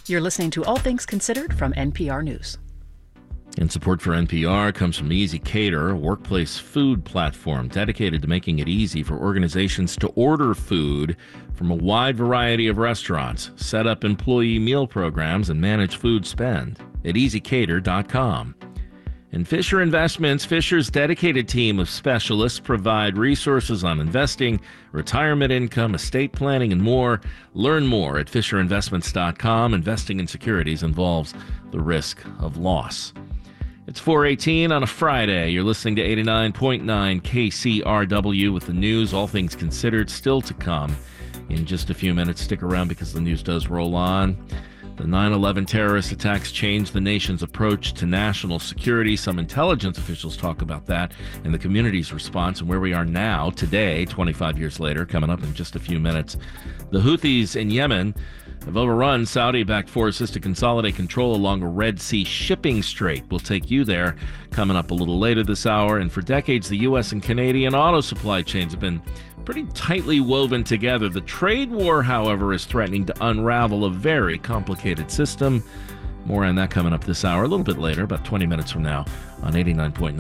You're listening to All Things Considered from NPR News. And support for NPR comes from ezCater, a workplace food platform dedicated to making it easy for organizations to order food from a wide variety of restaurants, set up employee meal programs, and manage food spend at ezCater.com. And Fisher Investments, Fisher's dedicated team of specialists provide resources on investing, retirement income, estate planning, and more. Learn more at FisherInvestments.com. Investing in securities involves the risk of loss. It's 4:18 on a Friday. You're listening to 89.9 KCRW with the news, all things considered, still to come in just a few minutes. Stick around because the news does roll on. The 9/11 terrorist attacks changed the nation's approach to national security. Some intelligence officials talk about that and the community's response and where we are now, today, 25 years later, coming up in just a few minutes. The Houthis in Yemen have overrun Saudi-backed forces to consolidate control along a Red Sea shipping strait. We'll take you there coming up a little later this hour. And for decades, the U.S. and Canadian auto supply chains have been pretty tightly woven together. The trade war, however, is threatening to unravel a very complicated system. More on that coming up this hour, a little bit later, about 20 minutes from now on 89.9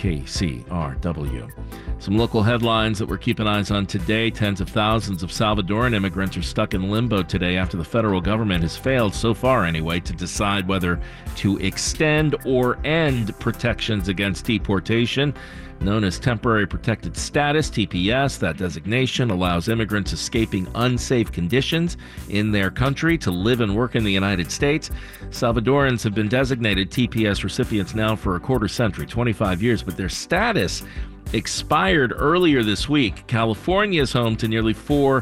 KCRW. Some local headlines that we're keeping eyes on today. Tens of thousands of Salvadoran immigrants are stuck in limbo today after the federal government has failed, so far anyway, to decide whether to extend or end protections against deportation. Known as Temporary Protected Status, TPS, that designation allows immigrants escaping unsafe conditions in their country to live and work in the United States. Salvadorans have been designated TPS recipients now for a quarter century, 25 years, but their status expired earlier this week. California is home to nearly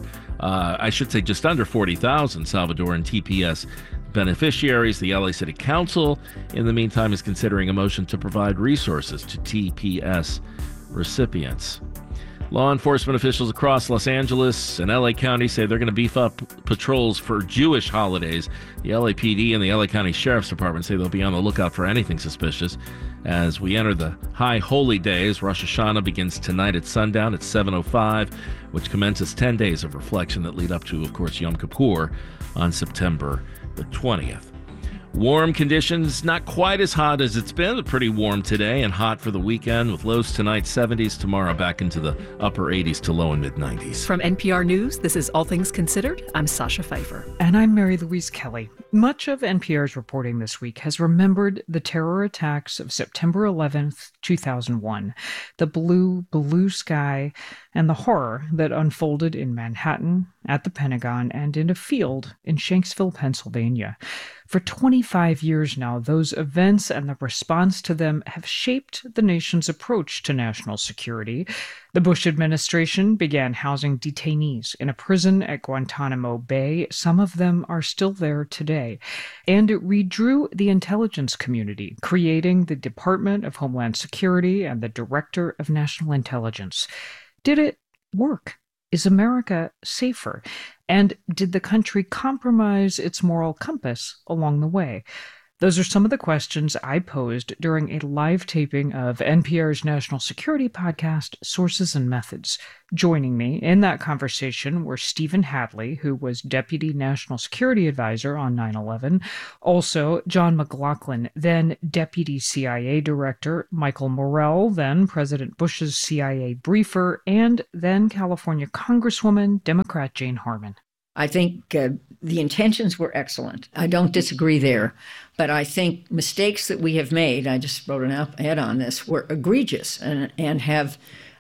just under 40,000 Salvadoran TPS beneficiaries. The LA City Council, in the meantime, is considering a motion to provide resources to TPS recipients. Law enforcement officials across Los Angeles and LA County say they're going to beef up patrols for Jewish holidays. The LAPD and the LA County Sheriff's Department say they'll be on the lookout for anything suspicious. As we enter the high holy days, Rosh Hashanah begins tonight at sundown at 7:05, which commences 10 days of reflection that lead up to, of course, Yom Kippur on September the 20th. Warm conditions, not quite as hot as it's been, but pretty warm today and hot for the weekend with lows tonight 70s, tomorrow back into the upper 80s to low and mid 90s. From NPR News, this is All Things Considered. I'm Sasha Pfeiffer. And I'm Mary Louise Kelly. Much of NPR's reporting this week has remembered the terror attacks of September 11th, 2001, the blue sky, and the horror that unfolded in Manhattan, at the Pentagon, and in a field in Shanksville, Pennsylvania. For 25 years now, those events and the response to them have shaped the nation's approach to national security. The Bush administration began housing detainees in a prison at Guantanamo Bay. Some of them are still there today. And it redrew the intelligence community, creating the Department of Homeland Security and the Director of National Intelligence. Did it work? Is America safer? And did the country compromise its moral compass along the way? Those are some of the questions I posed during a live taping of NPR's national security podcast, Sources and Methods. Joining me in that conversation were Stephen Hadley, who was Deputy National Security Advisor on 9/11, also John McLaughlin, then Deputy CIA Director, Michael Morell, then President Bush's CIA briefer, and then California Congresswoman, Democrat Jane Harman. I think the intentions were excellent. I don't disagree there. But I think mistakes that we have made, I just wrote an op-ed on this, were egregious and have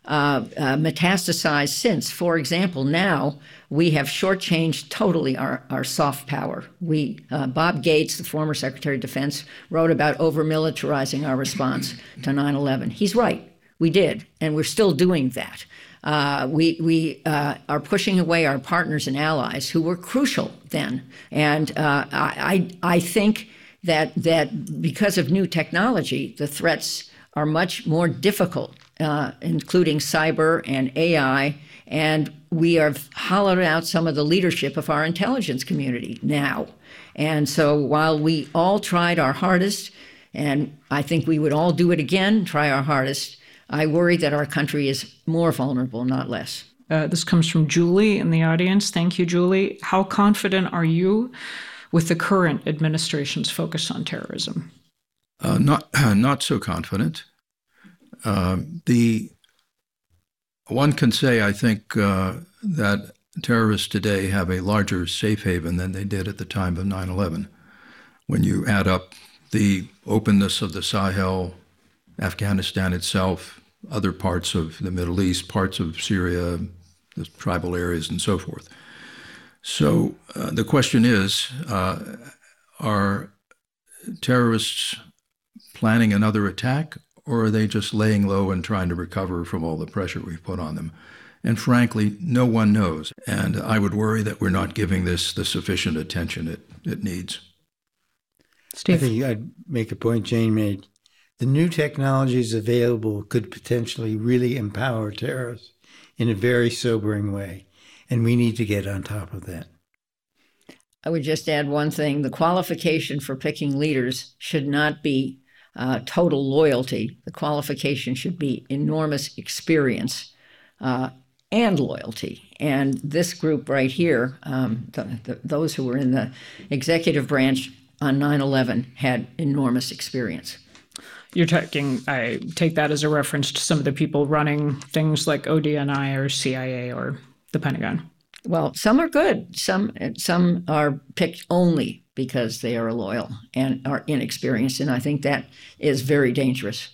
metastasized since. For example, now we have shortchanged totally our soft power. Bob Gates, the former Secretary of Defense, wrote about over-militarizing our response to 9/11. He's right. We did, and we're still doing that. We are pushing away our partners and allies who were crucial then. And I think that because of new technology, the threats are much more difficult, including cyber and AI. And we have hollowed out some of the leadership of our intelligence community now. And so while we all tried our hardest, and I think we would all do it again, try our hardest, I worry that our country is more vulnerable, not less. This comes from Julie in the audience. Thank you, Julie. How confident are you with the current administration's focus on terrorism? Not so confident. One can say, I think, that terrorists today have a larger safe haven than they did at the time of 9/11. When you add up the openness of the Sahel, Afghanistan itself, other parts of the Middle East, parts of Syria, the tribal areas, and so forth. So the question is, are terrorists planning another attack, or are they just laying low and trying to recover from all the pressure we've put on them? And frankly, no one knows. And I would worry that we're not giving this the sufficient attention it needs. Steve? I think I'd make a point Jane made. The new technologies available could potentially really empower terrorists in a very sobering way, and we need to get on top of that. I would just add one thing. The qualification for picking leaders should not be total loyalty. The qualification should be enormous experience and loyalty. And this group right here, those who were in the executive branch on 9/11 had enormous experience. I take that as a reference to some of the people running things like ODNI or CIA or the Pentagon. Well, some are good. Some are picked only because they are loyal and are inexperienced. And I think that is very dangerous.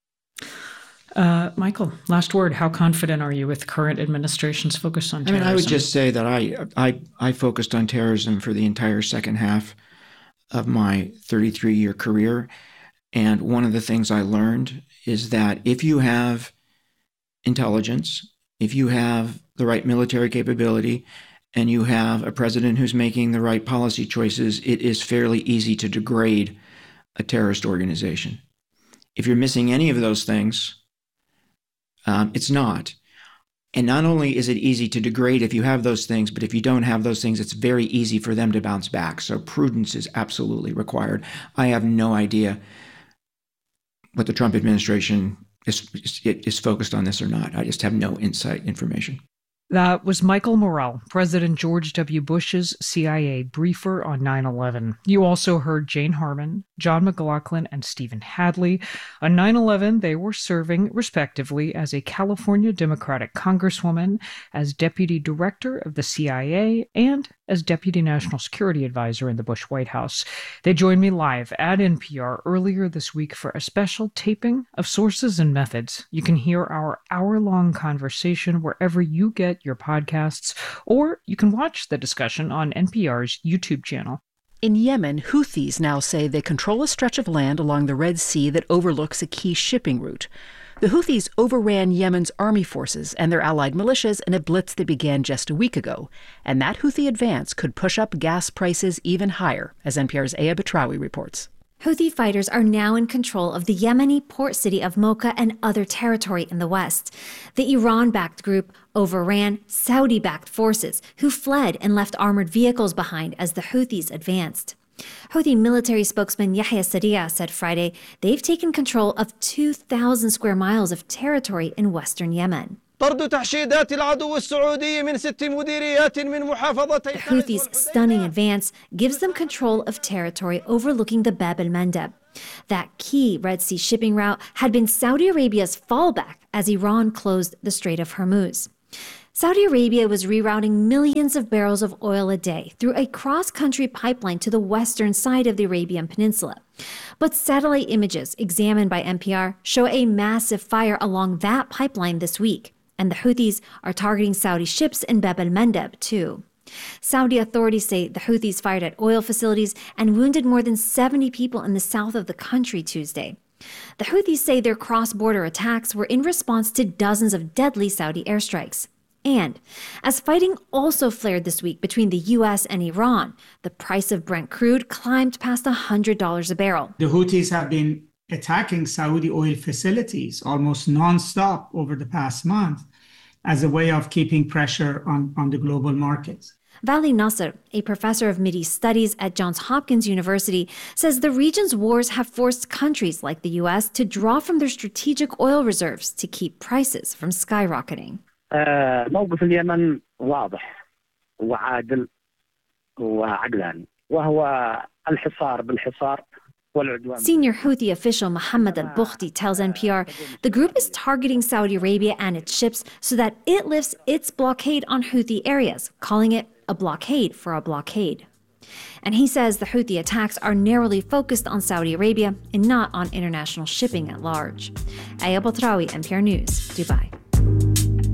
Michael, last word. How confident are you with the current administration's focus on terrorism? I would just say that I focused on terrorism for the entire second half of my 33-year career. And one of the things I learned is that if you have intelligence, if you have the right military capability, and you have a president who's making the right policy choices, it is fairly easy to degrade a terrorist organization. If you're missing any of those things, it's not. And not only is it easy to degrade if you have those things, but if you don't have those things, it's very easy for them to bounce back. So prudence is absolutely required. I have no idea what the Trump administration is focused on this or not. I just have no information. That was Michael Morell, President George W. Bush's CIA briefer on 9/11. You also heard Jane Harman, John McLaughlin, and Stephen Hadley. On 9/11, they were serving, respectively, as a California Democratic Congresswoman, as Deputy Director of the CIA, and as Deputy National Security Advisor in the Bush White House. They joined me live at NPR earlier this week for a special taping of Sources and Methods. You can hear our hour-long conversation wherever you get your podcasts, or you can watch the discussion on NPR's YouTube channel. In Yemen, Houthis now say they control a stretch of land along the Red Sea that overlooks a key shipping route. The Houthis overran Yemen's army forces and their allied militias in a blitz that began just a week ago. And that Houthi advance could push up gas prices even higher, as NPR's Aya Batrawi reports. Houthi fighters are now in control of the Yemeni port city of Mocha and other territory in the west. The Iran-backed group overran Saudi-backed forces who fled and left armored vehicles behind as the Houthis advanced. Houthi military spokesman Yahya Sariya said Friday they've taken control of 2,000 square miles of territory in western Yemen. The Houthis' stunning advance gives them control of territory overlooking the Bab el-Mandeb. That key Red Sea shipping route had been Saudi Arabia's fallback as Iran closed the Strait of Hormuz. Saudi Arabia was rerouting millions of barrels of oil a day through a cross-country pipeline to the western side of the Arabian Peninsula. But satellite images examined by NPR show a massive fire along that pipeline this week, and the Houthis are targeting Saudi ships in Bab el-Mandeb, too. Saudi authorities say the Houthis fired at oil facilities and wounded more than 70 people in the south of the country Tuesday. The Houthis say their cross-border attacks were in response to dozens of deadly Saudi airstrikes. And as fighting also flared this week between the U.S. and Iran, the price of Brent crude climbed past $100 a barrel. The Houthis have been attacking Saudi oil facilities almost nonstop over the past month as a way of keeping pressure on the global markets. Vali Nasser, a professor of Mideast Studies at Johns Hopkins University, says the region's wars have forced countries like the U.S. to draw from their strategic oil reserves to keep prices from skyrocketing. موقف اليمن واضح وعادل وعقلاني. وهو الحصار بالحصار والعدوان. Senior Houthi official Mohammed al-Bukhti tells NPR the group is targeting Saudi Arabia and its ships so that it lifts its blockade on Houthi areas, calling it a blockade for a blockade. And he says the Houthi attacks are narrowly focused on Saudi Arabia and not on international shipping at large. Aya Botrawi, NPR News, Dubai.